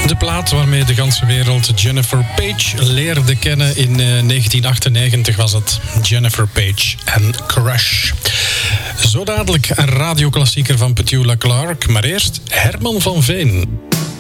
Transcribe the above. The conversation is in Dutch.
De plaat waarmee de ganse wereld Jennifer Page leerde kennen in 1998 was het. Jennifer Page en Crush. Zo dadelijk een radioklassieker van Petula Clark, maar eerst Herman van Veen.